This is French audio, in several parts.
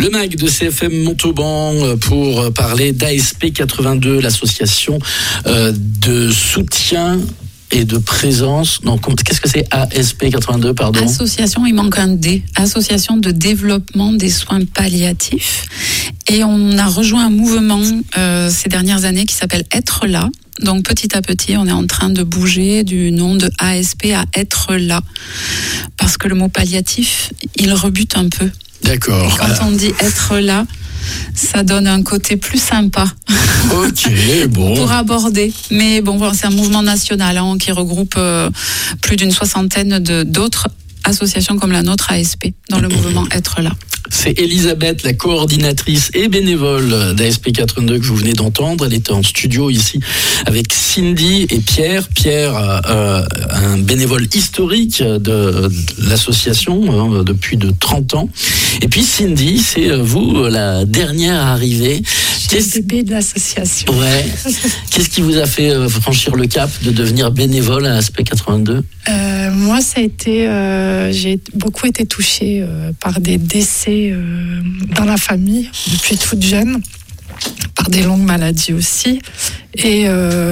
Le MAG de CFM Montauban pour parler d'ASP 82, l'association de soutien et de présence. Non, qu'est-ce que c'est ASP 82, pardon ? Association, il manque un D. Association de développement des soins palliatifs. Et on a rejoint un mouvement ces dernières années qui s'appelle Être là. Donc petit à petit, on est en train de bouger du nom de ASP à Être là. Parce que le mot palliatif, il rebute un peu. D'accord. Et quand on dit être là, ça donne un côté plus sympa. Ok, bon. Pour aborder. Mais bon, voilà, c'est un mouvement national qui regroupe plus d'une soixantaine d'autres associations comme la nôtre ASP dans le mouvement Être là. C'est Elisabeth, la coordinatrice et bénévole d'ASP 82 que vous venez d'entendre. Elle était en studio ici avec Cindy et Pierre. Pierre, un bénévole historique de l'association depuis de 30 ans. Et puis Cindy, c'est vous, la dernière arrivée. Le bébé de l'association. Ouais. Qu'est-ce qui vous a fait franchir le cap de devenir bénévole à ASP 82 ? Moi, ça a été, j'ai beaucoup été touchée par des décès dans la famille depuis toute jeune, par des longues maladies aussi, et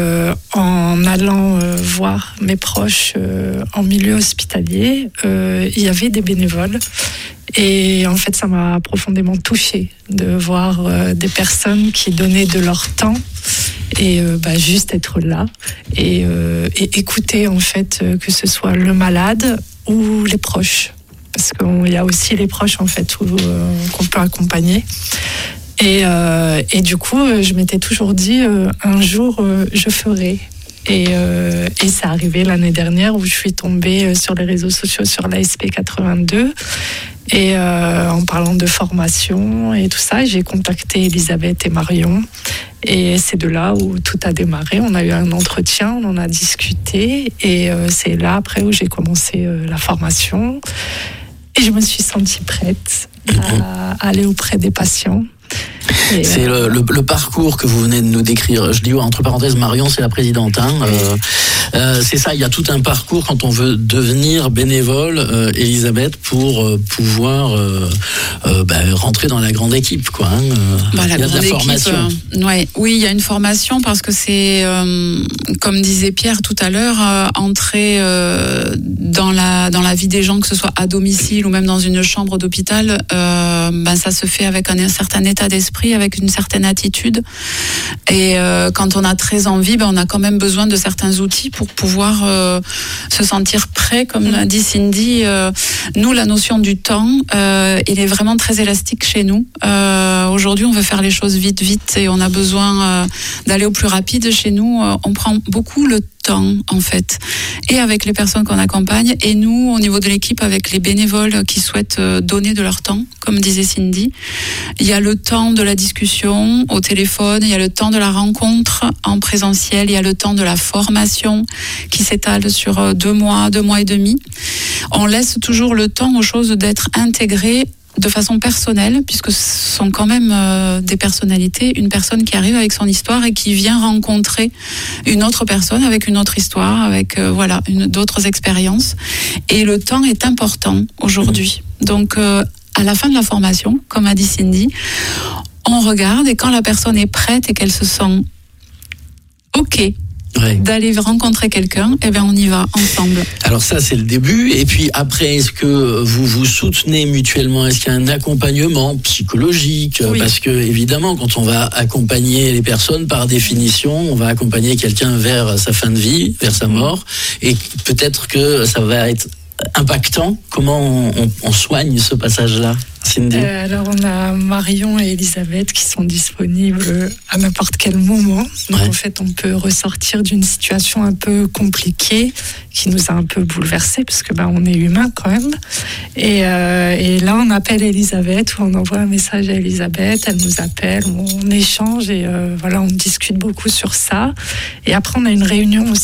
en allant voir mes proches en milieu hospitalier, il y avait des bénévoles. Et en fait, ça m'a profondément touchée de voir des personnes qui donnaient de leur temps et juste être là et écouter en fait que ce soit le malade ou les proches, parce qu'il y a aussi les proches en fait qu'on peut accompagner. Et du coup, je m'étais toujours dit un jour je ferai. Et c'est arrivé l'année dernière où je suis tombée sur les réseaux sociaux sur l'ASP 82 et en parlant de formation et tout ça, j'ai contacté Elisabeth et Marion et c'est de là où tout a démarré. On a eu un entretien, on en a discuté et c'est là après où j'ai commencé la formation et je me suis sentie prête à aller auprès des patients. C'est le parcours que vous venez de nous décrire. Je dis entre parenthèses, Marion, c'est la présidente. C'est ça, il y a tout un parcours quand on veut devenir bénévole, Elisabeth, pour pouvoir rentrer dans la grande équipe. Il y a de la formation. Oui, il y a une formation parce que c'est, comme disait Pierre tout à l'heure, entrer dans la vie des gens, que ce soit à domicile ou même dans une chambre d'hôpital, ça se fait avec un certain état d'esprit, avec une certaine attitude. Et quand on a très envie, on a quand même besoin de certains outils pour pouvoir se sentir prêt, comme l'a dit Cindy. Nous, la notion du temps, il est vraiment très élastique chez nous. Aujourd'hui, on veut faire les choses vite et on a besoin d'aller au plus rapide. Chez nous, on prend beaucoup le temps, en fait, et avec les personnes qu'on accompagne, et nous, au niveau de l'équipe, avec les bénévoles qui souhaitent donner de leur temps, comme disait Cindy. Il y a le temps de la discussion au téléphone, il y a le temps de la rencontre en présentiel, il y a le temps de la formation qui s'étale sur 2 mois et demi. On laisse toujours le temps aux choses d'être intégrées de façon personnelle, puisque ce sont quand même des personnalités, une personne qui arrive avec son histoire et qui vient rencontrer une autre personne avec une autre histoire, avec d'autres expériences. Et le temps est important aujourd'hui. Donc, à la fin de la formation, comme a dit Cindy, on regarde et quand la personne est prête et qu'elle se sent OK, d'aller rencontrer quelqu'un, on y va ensemble. Alors ça, c'est le début. Et puis après, est-ce que vous vous soutenez mutuellement ? Est-ce qu'il y a un accompagnement psychologique ? Oui. Parce que évidemment, quand on va accompagner les personnes, par définition, on va accompagner quelqu'un vers sa fin de vie, vers sa mort. Et peut-être que ça va être impactant. Comment on soigne ce passage-là, Cindy ? Alors on a Marion et Elisabeth qui sont disponibles à n'importe quel moment. Donc en fait on peut ressortir d'une situation un peu compliquée qui nous a un peu bouleversés parce que on est humain quand même. Et là on appelle Elisabeth ou on envoie un message à Elisabeth, elle nous appelle, on échange et on discute beaucoup sur ça. Et après on a une réunion aussi